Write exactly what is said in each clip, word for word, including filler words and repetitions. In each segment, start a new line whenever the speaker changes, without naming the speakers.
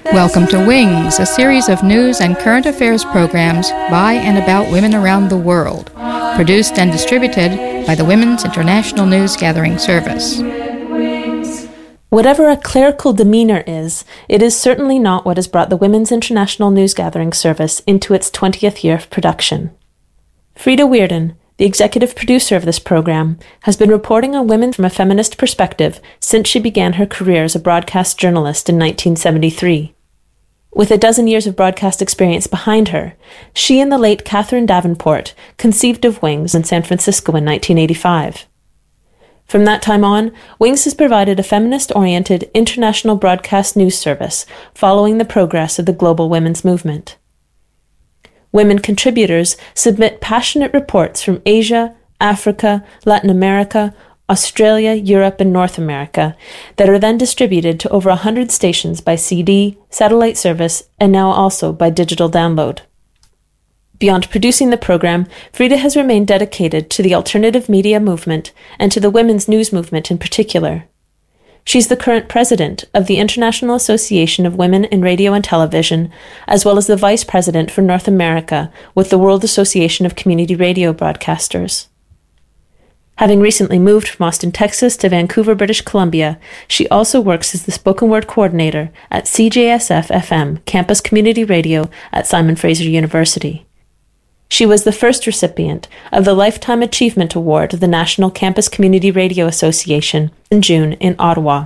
Welcome to Wings, a series of news and current affairs programs by and about women around the world, produced and distributed by the Women's International News Gathering Service.
Whatever a clerical demeanor is, it is certainly not what has brought the Women's International News Gathering Service into its twentieth year of production. Frida Weirden, the executive producer of this program, has been reporting on women from a feminist perspective since she began her career as a broadcast journalist in nineteen seventy-three. With a dozen years of broadcast experience behind her, she and the late Catherine Davenport conceived of Wings in San Francisco in nineteen eighty-five. From that time on, Wings has provided a feminist-oriented international broadcast news service following the progress of the global women's movement. Women contributors submit passionate reports from Asia, Africa, Latin America, Australia, Europe, and North America that are then distributed to over one hundred stations by C D, satellite service, and now also by digital download. Beyond producing the program, Frida has remained dedicated to the alternative media movement and to the women's news movement in particular. She's the current president of the International Association of Women in Radio and Television, as well as the vice president for North America with the World Association of Community Radio Broadcasters. Having recently moved from Austin, Texas to Vancouver, British Columbia, she also works as the spoken word coordinator at C J S F F M, Campus Community Radio at Simon Fraser University. She was the first recipient of the Lifetime Achievement Award of the National Campus Community Radio Association in June in Ottawa.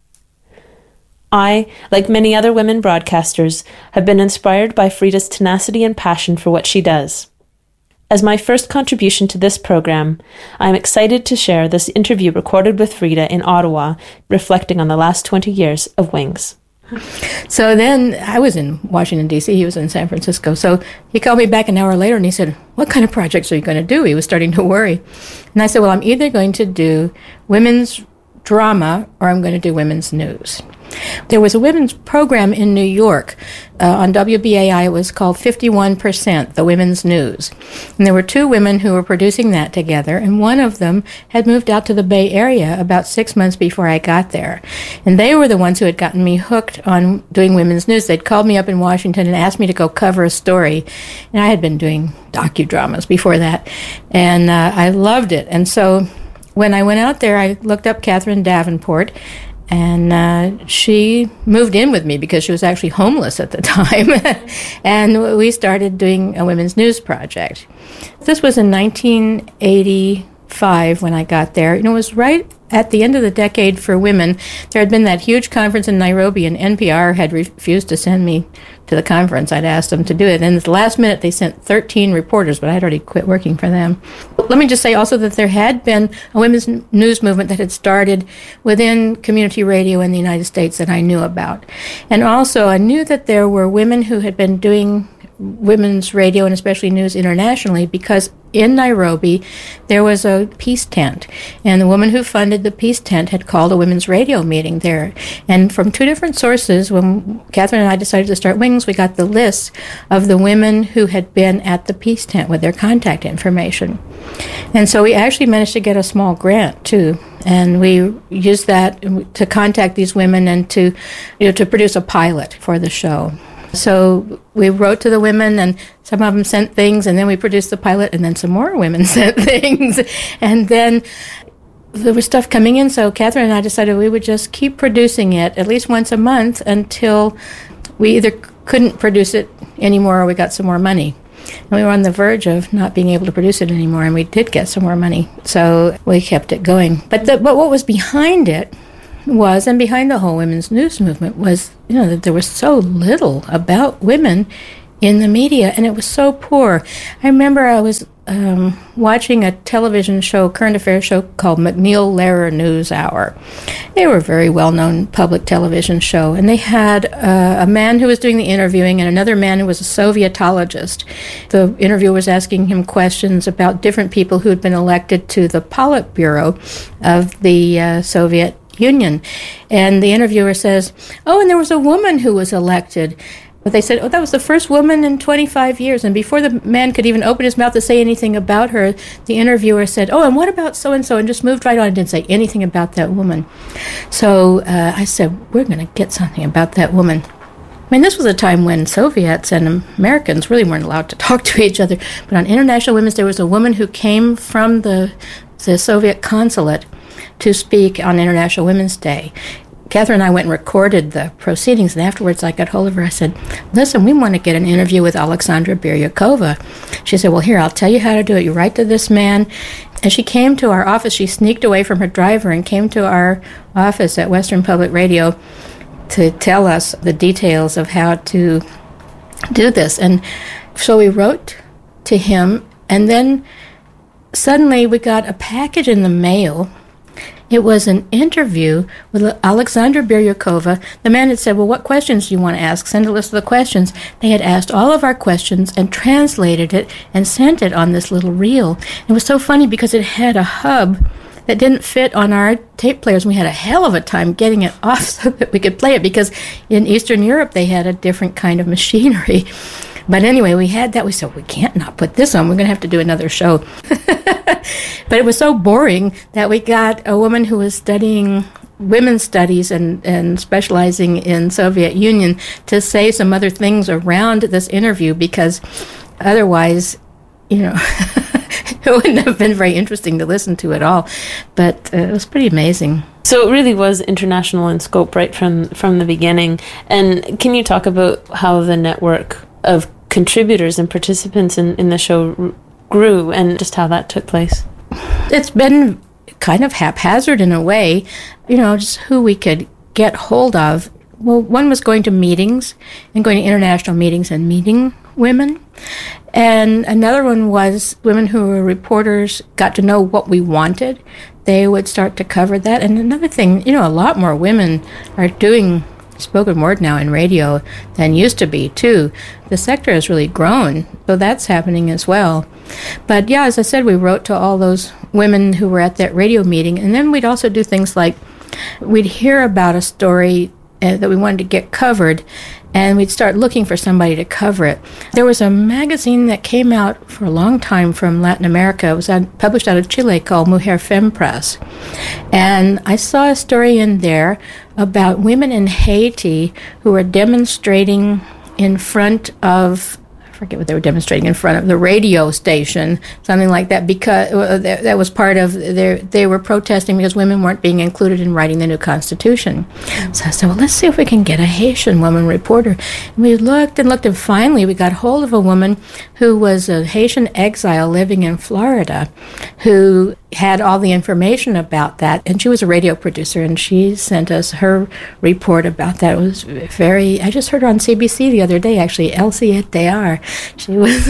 I, like many other women broadcasters, have been inspired by Frida's tenacity and passion for what she does. As my first contribution to this program, I am excited to share this interview recorded with Frida in Ottawa, reflecting on the last twenty years of Wings.
So then I was in Washington, D C He was in San Francisco. So he called me back an hour later and he said, "What kind of projects are you going to do?" He was starting to worry. And I said, well, I'm either going to do women's drama or I'm going to do women's news. There was a women's program in New York uh, on W B A I. It was called fifty-one percent, the Women's News. And there were two women who were producing that together, and one of them had moved out to the Bay Area about six months before I got there. And they were the ones who had gotten me hooked on doing women's news. They'd called me up in Washington and asked me to go cover a story. And I had been doing docudramas before that, and uh, I loved it. And so when I went out there, I looked up Catherine Davenport, and uh, she moved in with me because she was actually homeless at the time. And we started doing a women's news project. This was in nineteen eighty-five when I got there. You know, it was right at the end of the decade for women. There had been that huge conference in Nairobi, and N P R had refused to send me to the conference. I'd asked them to do it. And at the last minute, they sent thirteen reporters, but I'd already quit working for them. Let me just say also that there had been a women's news movement that had started within community radio in the United States that I knew about. And also, I knew that there were women who had been doing women's radio and especially news internationally, because in Nairobi there was a peace tent, and the woman who funded the peace tent had called a women's radio meeting there. And from two different sources, when Catherine and I decided to start Wings, we got the list of the women who had been at the peace tent with their contact information. And so we actually managed to get a small grant too, and we used that to contact these women and to, you know, to produce a pilot for the show. So we wrote to the women, and some of them sent things, and then we produced the pilot, and then some more women sent things. And then there was stuff coming in, so Catherine and I decided we would just keep producing it at least once a month until we either couldn't produce it anymore or we got some more money. And we were on the verge of not being able to produce it anymore, and we did get some more money. So we kept it going. But, the, but what was behind it was, and behind the whole women's news movement was, you know, that there was so little about women in the media, and it was so poor. I remember I was um, watching a television show, current affairs show called McNeil Lehrer News Hour. They were a very well-known public television show, and they had uh, a man who was doing the interviewing and another man who was a Sovietologist. The interviewer was asking him questions about different people who had been elected to the Politburo of the uh, Soviet Union. And the interviewer says, "Oh, and there was a woman who was elected." But they said, "Oh, that was the first woman in twenty-five years. And before the man could even open his mouth to say anything about her, the interviewer said, "Oh, and what about so-and-so?" and just moved right on and didn't say anything about that woman. So uh, I said, we're going to get something about that woman. mean, this was a time when Soviets and Americans really weren't allowed to talk to each other. But on International Women's Day, there was a woman who came from the, the Soviet consulate to speak on International Women's Day. Catherine and I went and recorded the proceedings, and afterwards I got hold of her. I said, listen, we want to get an interview with Alexandra Biryukova. She said, well, here, I'll tell you how to do it. You write to this man. And she came to our office. She sneaked away from her driver and came to our office at Western Public Radio to tell us the details of how to do this. And so we wrote to him, and then suddenly we got a package in the mail. It was an interview with Alexandra Biryukova. The man had said, well, what questions do you want to ask? Send a list of the questions. They had asked all of our questions and translated it and sent it on this little reel. It was so funny because it had a hub that didn't fit on our tape players. We had a hell of a time getting it off so that we could play it, because in Eastern Europe they had a different kind of machinery. But anyway, we had that. We said, we can't not put this on. We're going to have to do another show. But it was so boring that we got a woman who was studying women's studies and, and specializing in Soviet Union to say some other things around this interview, because otherwise, you know, it wouldn't have been very interesting to listen to at all. But uh, it was pretty amazing.
So it really was international in scope right from, from the beginning. And can you talk about how the network of contributors and participants in, in the show r- grew and just how that took place?
It's been kind of haphazard in a way, you know, just who we could get hold of. Well, one was going to meetings and going to international meetings and meeting women. And another one was women who were reporters got to know what we wanted. They would start to cover that. And another thing, you know, a lot more women are doing spoken word now in radio than used to be, too. The sector has really grown, so that's happening as well. But yeah, as I said, we wrote to all those women who were at that radio meeting, and then we'd also do things like we'd hear about a story uh, that we wanted to get covered, and we'd start looking for somebody to cover it. There was a magazine that came out for a long time from Latin America. It was out, published out of Chile, called Mujer Fempress. And I saw a story in there about women in Haiti who were demonstrating in front of, I forget what they were demonstrating in front of, the radio station, something like that, because uh, that, that was part of their, they were protesting because women weren't being included in writing the new Constitution. Mm-hmm. So I said, well, let's see if we can get a Haitian woman reporter. And we looked and looked, and finally we got hold of a woman who was a Haitian exile living in Florida, who had all the information about that, and she was a radio producer, and she sent us her report about that. It was very, I just heard her on C B C the other day, actually, Elsie et de R. She was,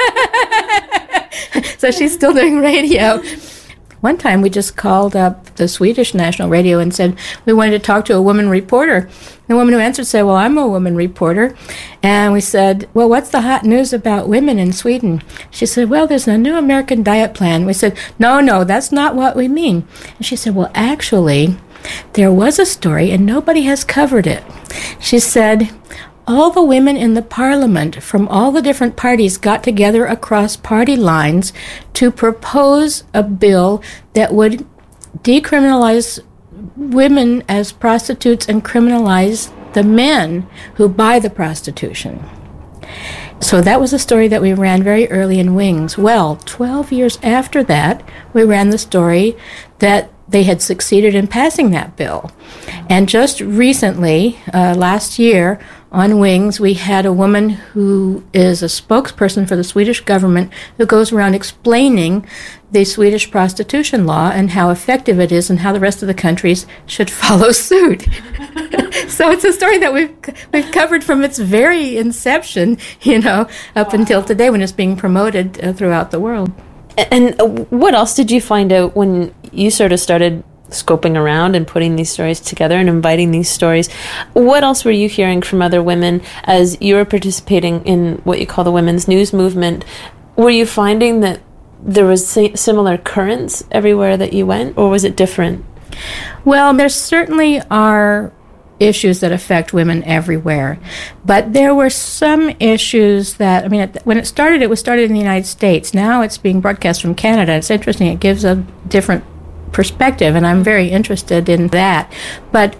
so she's still doing radio. One time we just called up the Swedish national radio and said we wanted to talk to a woman reporter. The woman who answered said, well, I'm a woman reporter. And we said, well, what's the hot news about women in Sweden? She said, well, there's a new American diet plan. We said, no, no, that's not what we mean. And she said, well, actually, there was a story and nobody has covered it. She said, all the women in the parliament from all the different parties got together across party lines to propose a bill that would decriminalize women as prostitutes and criminalize the men who buy the prostitution. So that was a story that we ran very early in Wings. Well, twelve years after that, we ran the story that they had succeeded in passing that bill. And just recently, uh, last year, on Wings, we had a woman who is a spokesperson for the Swedish government who goes around explaining the Swedish prostitution law and how effective it is and how the rest of the countries should follow suit. So it's a story that we've we've covered from its very inception, you know, up until today when it's being promoted uh, throughout the world.
And what else did you find out when you sort of started scoping around and putting these stories together and inviting these stories? What else were you hearing from other women as you were participating in what you call the women's news movement? Were you finding that there was similar currents everywhere that you went, or was it different?
Well, there certainly are issues that affect women everywhere. But there were some issues that, I mean, when it started, it was started in the United States. Now it's being broadcast from Canada. It's interesting. It gives a different perspective, and I'm very interested in that. But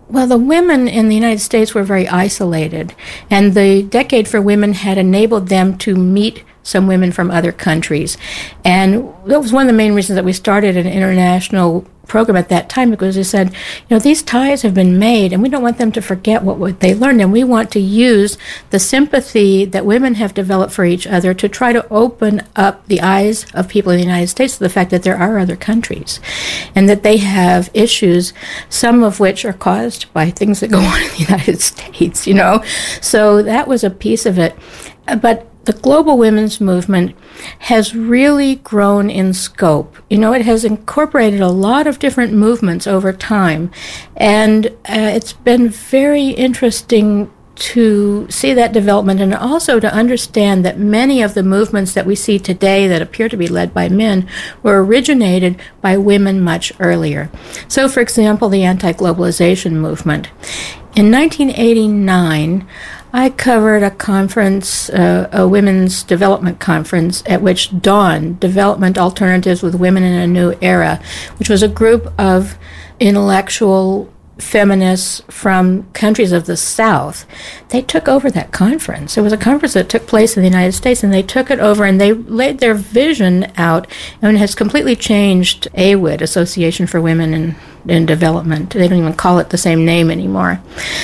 Well, the women in the United States were very isolated, and the Decade for Women had enabled them to meet some women from other countries. And that was one of the main reasons that we started an international program at that time, because we said, you know, these ties have been made, and we don't want them to forget what, what they learned, and we want to use the sympathy that women have developed for each other to try to open up the eyes of people in the United States to the fact that there are other countries, and that they have issues, some of which are caused by things that go on in the United States, you know. So that was a piece of it. But the global women's movement has really grown in scope. You know, it has incorporated a lot of different movements over time, and uh, it's been very interesting to see that development, and also to understand that many of the movements that we see today that appear to be led by men were originated by women much earlier. So, for example, the anti-globalization movement. In nineteen eighty-nine, I covered a conference, uh, a women's development conference, at which DAWN, Development Alternatives with Women in a New Era, which was a group of intellectual feminists from countries of the South, they took over that conference. It was a conference that took place in the United States, and they took it over and they laid their vision out, and it has completely changed A W I D, Association for Women in, in Development. They don't even call it the same name anymore.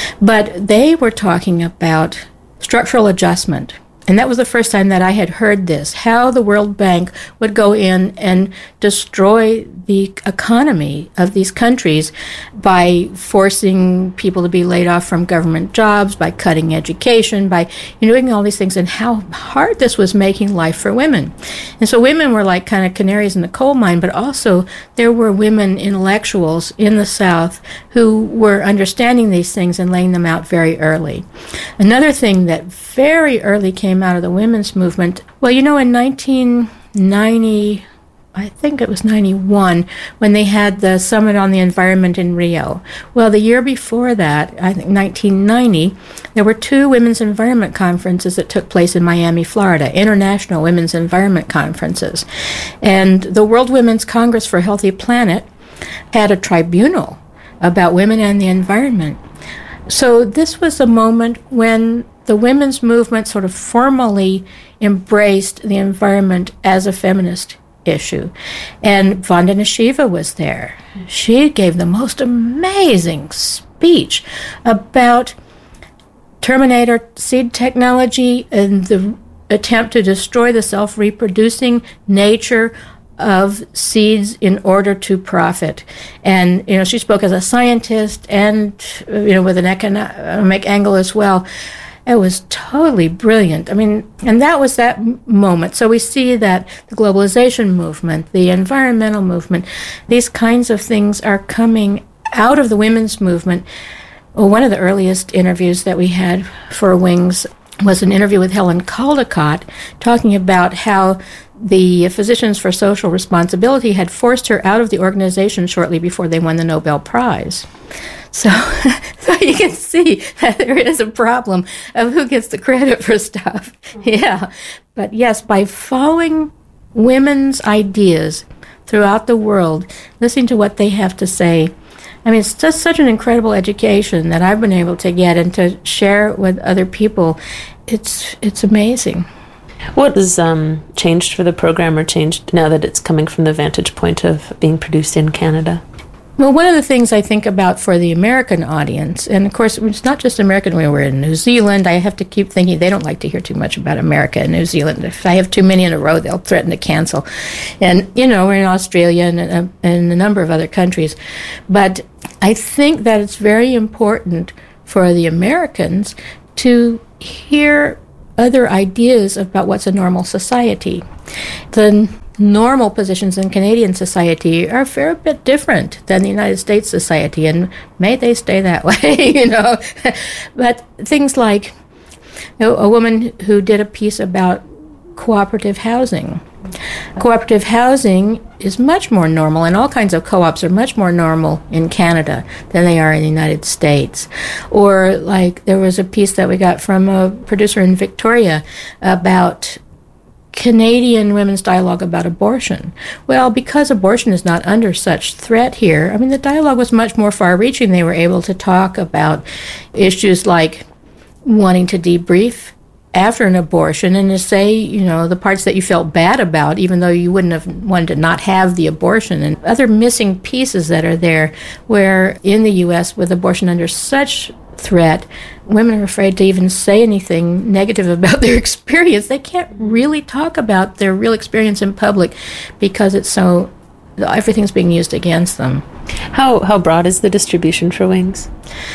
But they were talking about structural adjustment. And that was the first time that I had heard this, how the World Bank would go in and destroy the economy of these countries by forcing people to be laid off from government jobs, by cutting education, by you know, doing all these things, and how hard this was making life for women. And so women were like kind of canaries in the coal mine, but also there were women intellectuals in the South who were understanding these things and laying them out very early. Another thing that very early came out of the women's movement, well, you know, in nineteen ninety, I think it was ninety-one, when they had the Summit on the Environment in Rio. Well, the year before that, I think nineteen ninety, there were two women's environment conferences that took place in Miami, Florida, International Women's Environment Conferences. And the World Women's Congress for a Healthy Planet had a tribunal about women and the environment. So this was a moment when the women's movement sort of formally embraced the environment as a feminist issue. And Vandana Shiva was there. She gave the most amazing speech about Terminator seed technology and the attempt to destroy the self-reproducing nature of seeds in order to profit. And, you know, she spoke as a scientist and, you know, with an economic angle as well. It was totally brilliant. I mean, and that was that m- moment. So we see that the globalization movement, the environmental movement, these kinds of things are coming out of the women's movement. Well, one of the earliest interviews that we had for Wings was an interview with Helen Caldicott talking about how the Physicians for Social Responsibility had forced her out of the organization shortly before they won the Nobel Prize. So, so you can see that there is a problem of who gets the credit for stuff. Yeah. But yes, by following women's ideas throughout the world, listening to what they have to say, I mean, it's just such an incredible education that I've been able to get and to share with other people. It's it's amazing.
What has um, changed for the program, or changed now that it's coming from the vantage point of being produced in Canada?
Well, one of the things I think about for the American audience, and of course it's not just American, we were in New Zealand, I have to keep thinking they don't like to hear too much about America and New Zealand. If I have too many in a row, they'll threaten to cancel. And, you know, we're in Australia and, uh, and a number of other countries. But I think that it's very important for the Americans to hear other ideas about what's a normal society. The normal positions in Canadian society are a fair bit different than the United States society, and may they stay that way, you know. But things like, you know, a woman who did a piece about cooperative housing. Cooperative housing is much more normal, and all kinds of co-ops are much more normal in Canada than they are in the United States. Or like there was a piece that we got from a producer in Victoria about Canadian women's dialogue about abortion. Well, because abortion is not under such threat here, I mean, the dialogue was much more far-reaching. They were able to talk about issues like wanting to debrief after an abortion and to say, you know, the parts that you felt bad about, even though you wouldn't have wanted to not have the abortion, and other missing pieces that are there, where in the U S, with abortion under such threat, women are afraid to even say anything negative about their experience. They can't really talk about their real experience in public because it's so, everything's being used against them.
How how broad is the distribution for Wings?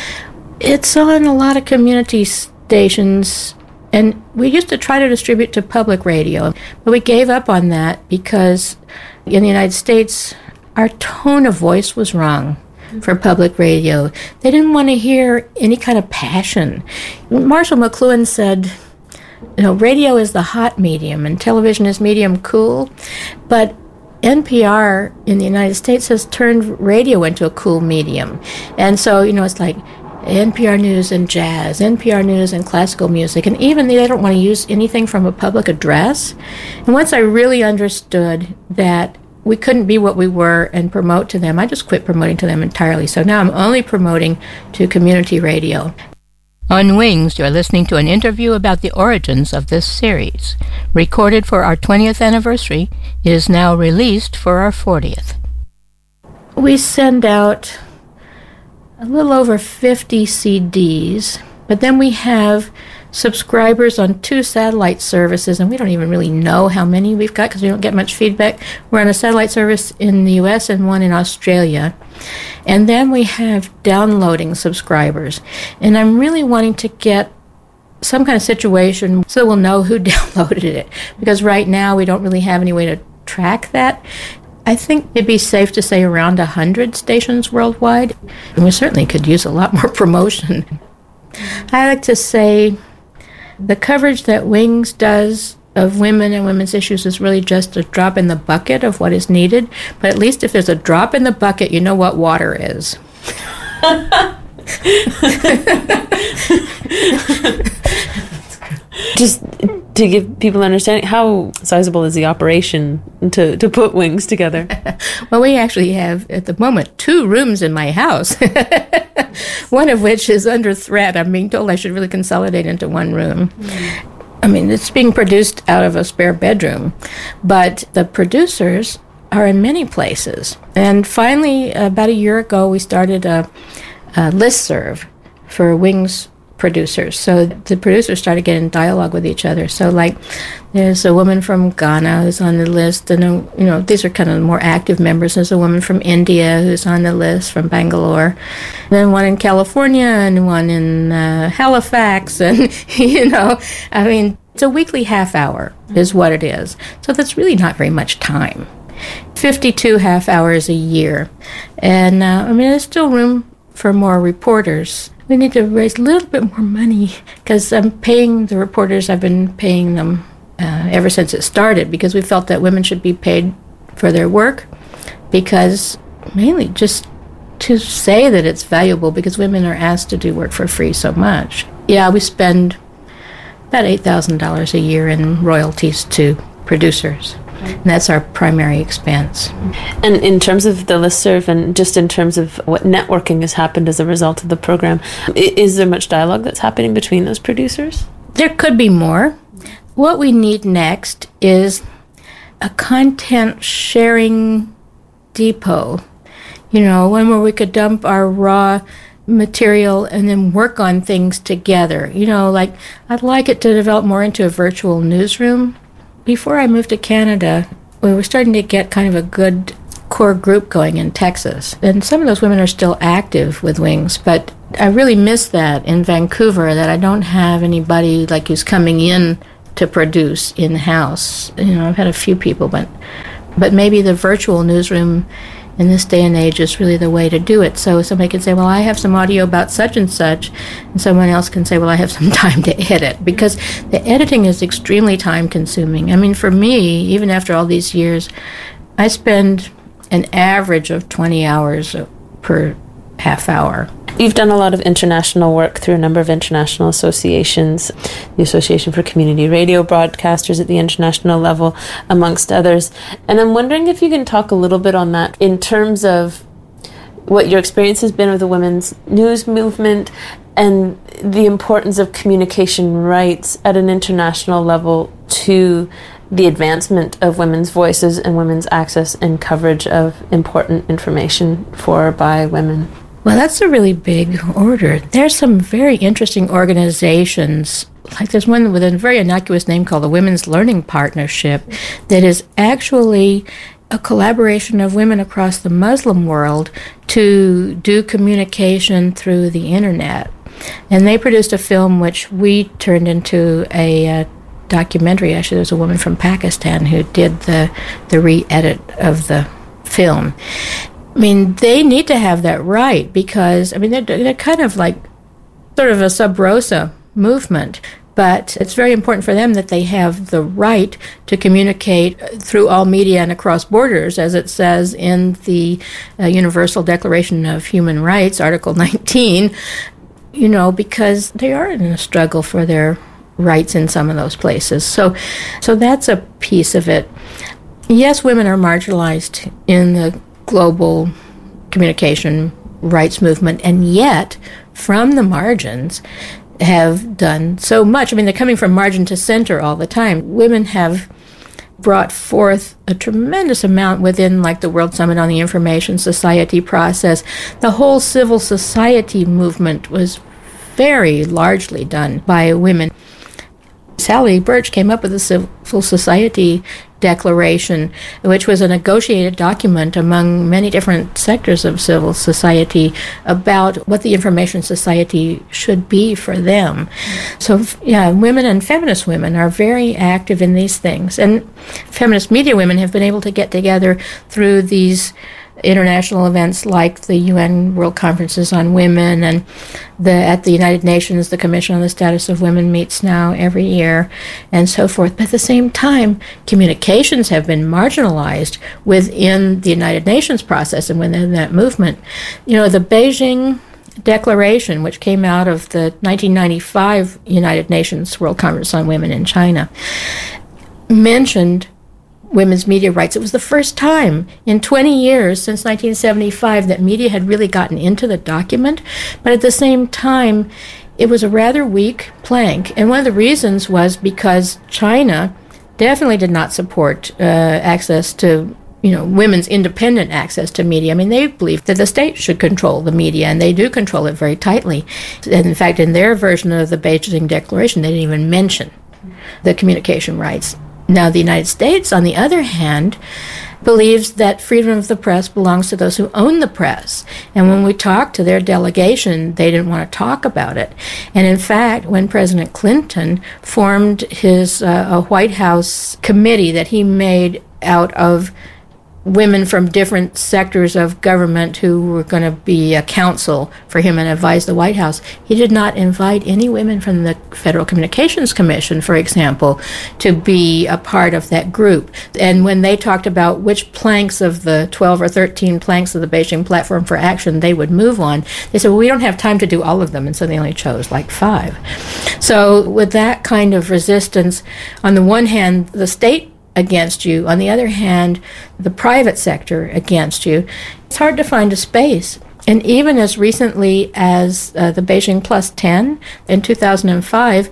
It's on a lot of community stations, and we used to try to distribute to public radio, but we gave up on that because in the United States, our tone of voice was wrong for public radio. They didn't want to hear any kind of passion. Marshall McLuhan said, you know, radio is the hot medium and television is medium cool, but N P R in the United States has turned radio into a cool medium. And so, you know, it's like N P R News and jazz, N P R News and classical music, and even they don't want to use anything from a public address. And once I really understood that we couldn't be what we were and promote to them, I just quit promoting to them entirely. So now I'm only promoting to community radio.
On Wings, you're listening to an interview about the origins of this series. Recorded for our twentieth anniversary, it is now released for our fortieth.
We send out a little over fifty C Ds, but then we have subscribers on two satellite services, and we don't even really know how many we've got because we don't get much feedback. We're on a satellite service in the U S and one in Australia. And then we have downloading subscribers. And I'm really wanting to get some kind of situation so we'll know who downloaded it, because right now we don't really have any way to track that. I think it'd be safe to say around one hundred stations worldwide, and we certainly could use a lot more promotion. I like to say the coverage that Wings does of women and women's issues is really just a drop in the bucket of what is needed, but at least if there's a drop in the bucket, you know what water is.
Just to give people an understanding, how sizable is the operation to, to put Wings together?
Well, we actually have, at the moment, two rooms in my house, one of which is under threat. I'm being told I should really consolidate into one room. Mm. I mean, it's being produced out of a spare bedroom, but the producers are in many places. And finally, about a year ago, we started a, a listserv for Wings producers. So the producers started getting dialogue with each other. So, like, there's a woman from Ghana who's on the list, and, a, you know, these are kind of more active members. There's a woman from India who's on the list, from Bangalore. And then one in California and one in uh, Halifax. And, you know, I mean, it's a weekly half hour is what it is. So that's really not very much time. fifty-two half hours a year. And, uh, I mean, there's still room for more reporters. We need to raise a little bit more money because I'm paying the reporters. I've been paying them uh, ever since it started because we felt that women should be paid for their work, because mainly just to say that it's valuable, because women are asked to do work for free so much. Yeah, we spend about eight thousand dollars a year in royalties to producers. And that's our primary expense.
And in terms of the listserv, and just in terms of what networking has happened as a result of the program, is there much dialogue that's happening between those producers?
There could be more. What we need next is a content sharing depot. You know, one where we could dump our raw material and then work on things together. You know, like, I'd like it to develop more into a virtual newsroom. Before I moved to Canada, we were starting to get kind of a good core group going in Texas. And some of those women are still active with Wings, but I really miss that in Vancouver, that I don't have anybody like who's coming in to produce in-house. You know, I've had a few people, but but maybe the virtual newsroom in this day and age is really the way to do it. So somebody can say, well, I have some audio about such and such, and someone else can say, well, I have some time to edit, because the editing is extremely time consuming. I mean, for me, even after all these years, I spend an average of twenty hours per half hour.
You've done a lot of international work through a number of international associations, the Association for Community Radio Broadcasters at the international level, amongst others. And I'm wondering if you can talk a little bit on that in terms of what your experience has been with the women's news movement and the importance of communication rights at an international level to the advancement of women's voices and women's access and coverage of important information for or by women.
Well, that's a really big order. There's some very interesting organizations. Like there's one with a very innocuous name called the Women's Learning Partnership that is actually a collaboration of women across the Muslim world to do communication through the internet. And they produced a film which we turned into a uh, documentary. Actually, there's a woman from Pakistan who did the, the re-edit of the film. I mean, they need to have that right because, I mean, they're, they're kind of like sort of a sub rosa movement, but it's very important for them that they have the right to communicate through all media and across borders, as it says in the uh, Universal Declaration of Human Rights, Article nineteen, you know, because they are in a struggle for their rights in some of those places. So, so that's a piece of it. Yes, women are marginalized in the global communication rights movement, and yet from the margins have done so much. I mean, they're coming from margin to center all the time. Women have brought forth a tremendous amount within, like, the World Summit on the Information Society process. The whole civil society movement was very largely done by women. Sally Birch came up with the Civil Society Declaration, which was a negotiated document among many different sectors of civil society about what the information society should be for them. So, yeah, women and feminist women are very active in these things. And feminist media women have been able to get together through these international events like the U N World Conferences on Women, and the at the United Nations, the Commission on the Status of Women meets now every year, and so forth. But at the same time, communications have been marginalized within the United Nations process and within that movement. You know, the Beijing Declaration, which came out of the nineteen ninety-five United Nations World Conference on Women in China, mentioned women's media rights. It was the first time in twenty years since nineteen seventy-five that media had really gotten into the document, but at the same time, it was a rather weak plank. And one of the reasons was because China definitely did not support uh, access to, you know, women's independent access to media. I mean, they believe that the state should control the media, and they do control it very tightly. And in fact, in their version of the Beijing Declaration, they didn't even mention the communication rights. Now, the United States, on the other hand, believes that freedom of the press belongs to those who own the press. And when we talked to their delegation, they didn't want to talk about it. And in fact, when President Clinton formed his uh, a White House committee that he made out of women from different sectors of government who were going to be a counsel for him and advise the White House, he did not invite any women from the Federal Communications Commission, for example, to be a part of that group. And when they talked about which planks of the twelve or thirteen planks of the Beijing Platform for Action they would move on, they said, well, we don't have time to do all of them, and so they only chose like five. So with that kind of resistance, on the one hand, the state against you, on the other hand, the private sector against you, it's hard to find a space. And even as recently as uh, the Beijing Plus ten in two thousand five,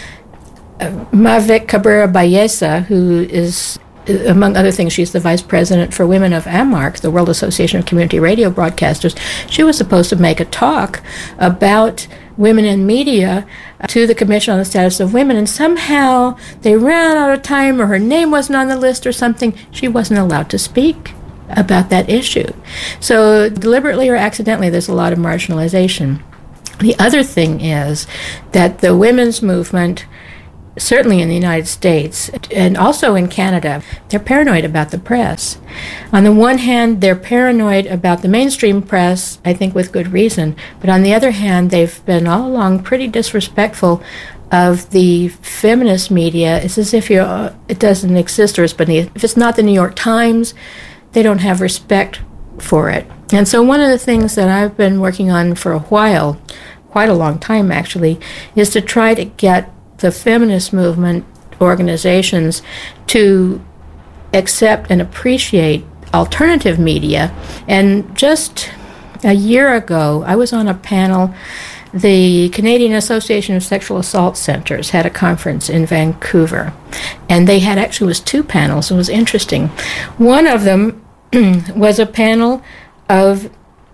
uh, Mavic Cabrera Ballesa, who is, among other things, she's the vice president for Women of AMARC, the World Association of Community Radio Broadcasters, she was supposed to make a talk about women in media to the Commission on the Status of Women, and somehow they ran out of time, or her name wasn't on the list or something. She wasn't allowed to speak about that issue. So deliberately or accidentally, there's a lot of marginalization. The other thing is that the women's movement, certainly in the United States and also in Canada, they're paranoid about the press. On the one hand, they're paranoid about the mainstream press, I think with good reason, but on the other hand, they've been all along pretty disrespectful of the feminist media. It's as if you're, it doesn't exist, or it's beneath. If it's not the New York Times, they don't have respect for it. And so one of the things that I've been working on for a while, quite a long time actually, is to try to get the feminist movement organizations to accept and appreciate alternative media. And just a year ago, I was on a panel. The Canadian Association of Sexual Assault Centers had a conference in Vancouver, and they had actually was two panels. It was interesting. One of them was a panel of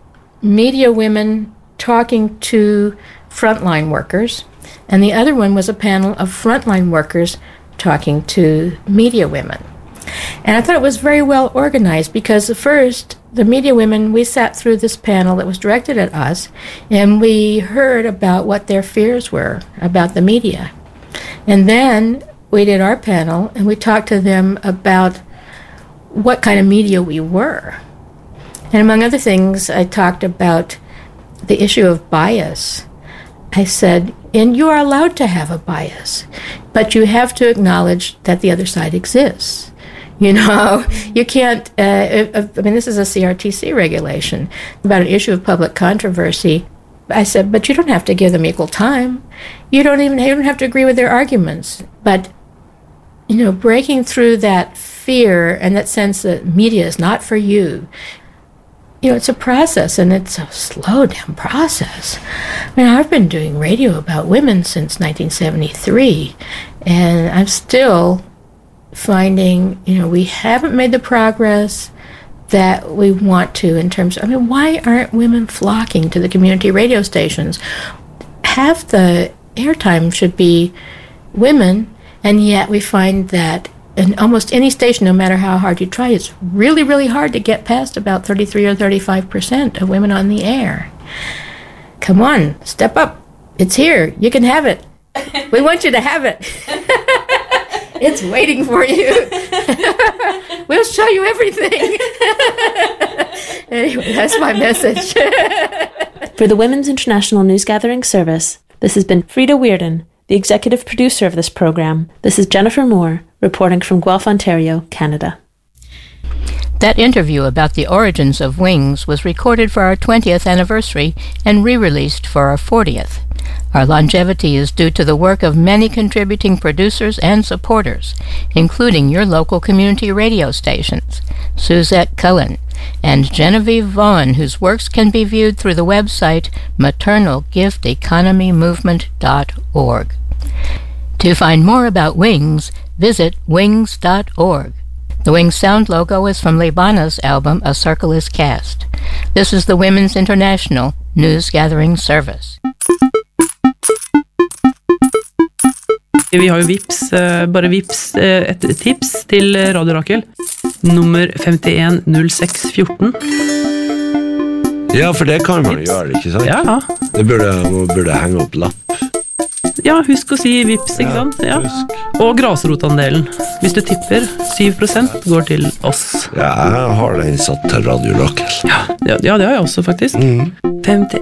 media women talking to frontline workers, and the other one was a panel of frontline workers talking to media women. And I thought it was very well organized because first, the media women, we sat through this panel that was directed at us, and we heard about what their fears were about the media. And then we did our panel, and we talked to them about what kind of media we were. And among other things, I talked about the issue of bias. I said, and you are allowed to have a bias, but you have to acknowledge that the other side exists. You know, you can't, uh, I mean, this is a C R T C regulation about an issue of public controversy. I said, but you don't have to give them equal time. You don't even, you don't have to agree with their arguments. But, you know, breaking through that fear and that sense that media is not for you, you know, it's a process, and it's a slow down process. I mean, I've been doing radio about women since nineteen seventy-three, and I'm still finding, you know, we haven't made the progress that we want to in terms of, I mean, why aren't women flocking to the community radio stations? Half the airtime should be women, and yet we find that in almost any station, no matter how hard you try, it's really, really hard to get past about thirty-three or thirty-five percent of women on the air. Come on, step up. It's here. You can have it. We want you to have it. It's waiting for you. We'll show you everything. Anyway, that's my message.
For the Women's International News Gathering Service, this has been Frida Weirden, the executive producer of this program. This is Jennifer Moore, reporting from Guelph, Ontario, Canada.
That interview about the origins of Wings was recorded for our twentieth anniversary and re-released for our fortieth. Our longevity is due to the work of many contributing producers and supporters, including your local community radio stations, Suzette Cullen, and Genevieve Vaughn, whose works can be viewed through the website maternal gift economy movement dot org. To find more about Wings, visit wings dot org. The Wings sound logo is from Libana's album A Circle is Cast. This is the Women's International News Gathering Service.
Vi har jo Vips, bare Vips et tips til Radio Rakel. Nummer femtien null seks fjorten.
Ja, for det kan man gjøre, ikke sant?
Ja.
Det burde, man burde henge opp lapp.
Ja, husk å si Vips, ikke sant? Ja. Og grasrotandelen. Hvis du tipper, syv prosent går til oss.
Ja, jeg har den satt til Radio Rakel.
Ja, ja, det har jeg også faktisk.
Mm.
femti